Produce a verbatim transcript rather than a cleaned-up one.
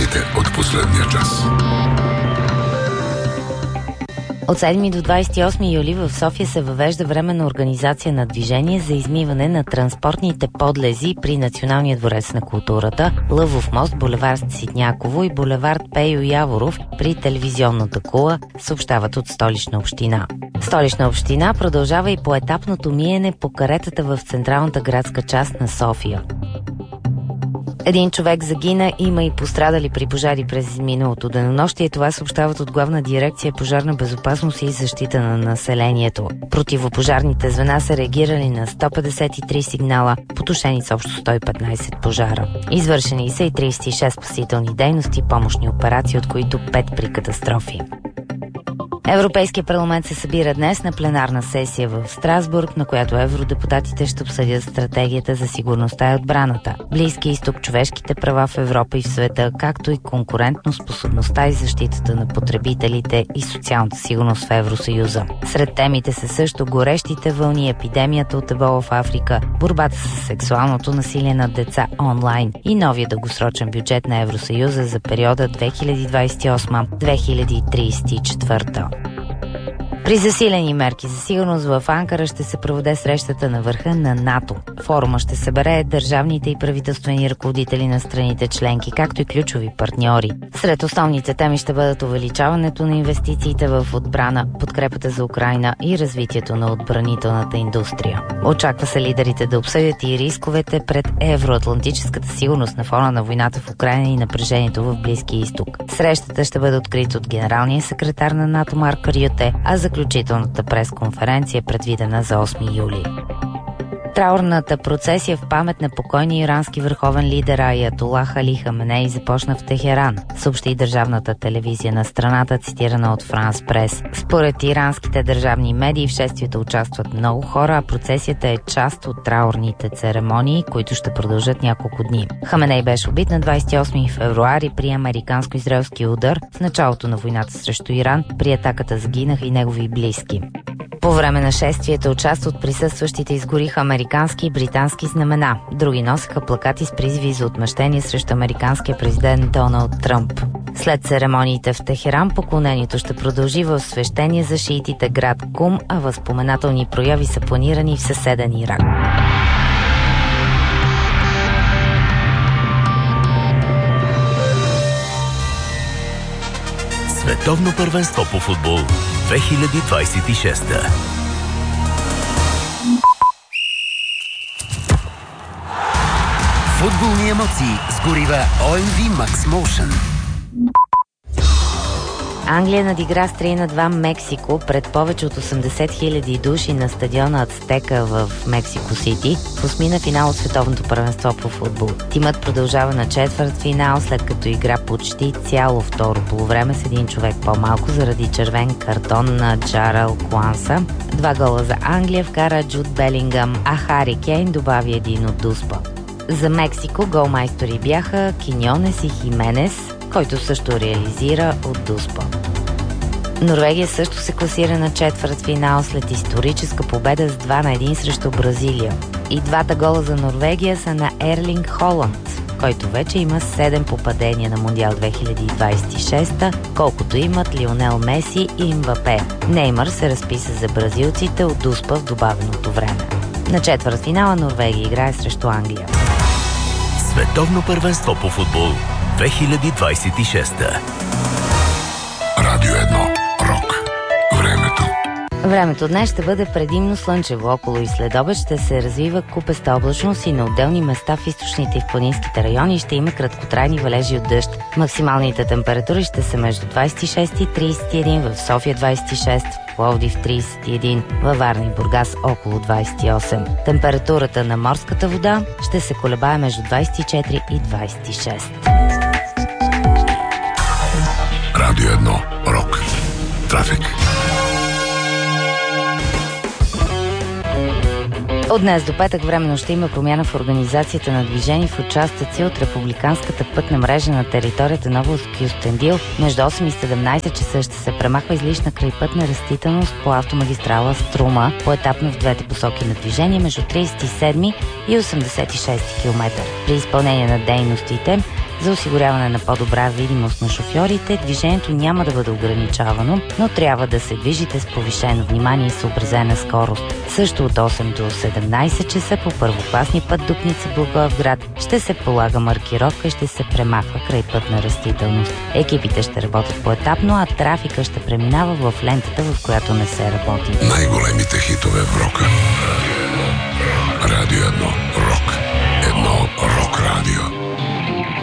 Новините от последния час. От седми до двадесет и осми юли в София се въвежда временна организация на движение за измиване на транспортните подлези при Националния дворец на културата, Лъвов мост, булевард Ситняково и булевард Пейо Яворов при телевизионната кула, съобщават от Столична община. Столична община продължава и поетапното миене по каретата в централната градска част на София. Един човек загина, има и пострадали при пожари през миналото денонощие. Това съобщават от Главна дирекция пожарна безопасност и защита на населението. Противопожарните звена са реагирали на сто петдесет и три сигнала, потушени с общо сто и петнадесет пожара. Извършени са и тридесет и шест спасителни дейности, помощни операции, от които пет при катастрофи. Европейския парламент се събира днес на пленарна сесия в Страсбург, на която евродепутатите ще обсъдят стратегията за сигурността и отбраната, Близкия изток, човешките права в Европа и в света, както и конкурентноспособността и защитата на потребителите и социалната сигурност в Евросъюза. Сред темите са също горещите вълни, епидемията от ебола в Африка, борбата с сексуалното насилие над деца онлайн и новия дългосрочен бюджет на Евросъюза за периода две хиляди двадесет и осма до две хиляди тридесет и четвърта. При засилени мерки за сигурност в Анкара ще се проведе срещата на върха на НАТО. Форума ще събере държавните и правителствени ръководители на страните членки, както и ключови партньори. Сред основните теми ще бъдат увеличаването на инвестициите в отбрана, подкрепата за Украйна и развитието на отбранителната индустрия. Очаква се лидерите да обсъдят и рисковете пред евроатлантическата сигурност на фона на войната в Украйна и напрежението в Близкия изток. Срещата ще бъде открита от генералния секретар на НАТО Марк Рюте, а заключителната пресконференция е предвидена за осми юли. Траурната процесия в памет на покойния ирански върховен лидер Аятолах Али Хаменей започна в Техеран, съобщи държавната телевизия на страната, цитирана от Франс Прес. Според иранските държавни медии в шествието участват много хора, а процесията е част от траурните церемонии, които ще продължат няколко дни. Хаменей беше убит на двадесет и осми февруари при американско-израелски удар в началото на войната срещу Иран. При атаката загинаха и негови близки. По време на шествието част от присъстващите изгориха американски и британски знамена. Други носеха плакати с призиви за отмъщение срещу американския президент Доналд Тръмп. След церемониите в Техеран поклонението ще продължи в свещения за шиитите град Кум, а възпоменателни прояви са планирани в съседен Ирак. Световно първенство по футбол две хиляди двадесет и шеста. Футболни емоции с горива О Ем Ви Max Motion. Англия надигра с три на два Мексико пред повече от осемдесет хиляди души на стадиона Ацтека в Мексико Сити в осмина финал от Световното първенство по футбол. Тимът продължава на четвърт финал, след като игра почти цяло второ полувреме с един човек по-малко заради червен картон на Джарел Куанса. Два гола за Англия вкара Джуд Белингъм, а Хари Кейн добави един от Дуспа. За Мексико голмайстори бяха Киньонес и Хименес, който също реализира от Дуспа. Норвегия също се класира на четвърт финал след историческа победа с два на един срещу Бразилия. И двата гола за Норвегия са на Ерлинг Холанд, който вече има седем попадения на Мондиал две хиляди двадесет и шеста, колкото имат Лионел Меси и Мбапе. Неймър се разписа за бразилците от Дуспа в добавеното време. На четвърт финала Норвегия играе срещу Англия. Световно първенство по футбол две хиляди двадесет и шеста. Радио едно. Рок. Времето. Времето днес ще бъде предимно слънчево. Около и следобед ще се развива купеста облачност и на отделни места в източните и в планинските райони ще има краткотрайни валежи от дъжд. Максималните температури ще са между двадесет и шест и тридесет и един, в София двадесет и шест, в Пловдив тридесет и един, във Варна и Бургас около двадесет и осем. Температурата на морската вода ще се колебае между двадесет и четири и двадесет и шест. Радио едно. Рок. Трафик. От днес до петък временно ще има промяна в организацията на движение в участъци от републиканската пътна мрежа на територията на област Кюстендил. Между осем и седемнадесет часа ще се премахва излишна крайпътна растителност по автомагистрала Струма, поетапно в двете посоки на движение между тридесет и седми и осемдесет и шести километър. При изпълнение на дейностите За осигуряване на по-добра видимост на шофьорите, движението няма да бъде ограничавано, но трябва да се движите с повишено внимание и съобразена скорост. Също от осем до седемнайсет часа по първокласни път Дупница Благоевград ще се полага маркировка и ще се премахва край пътна растителност. Екипите ще работят поетапно, а трафика ще преминава в лентата, в която не се работи. Най-големите хитове в рока. Радио едно. Рок. Едно рок радио.